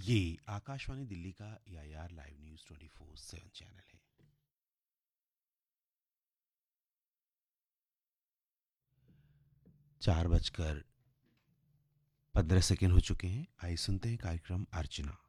ये आकाशवाणी दिल्ली का AIR live news 24/7 channel है। 4:15 हो चुके हैं। आइए सुनते हैं कार्यक्रम अर्चना।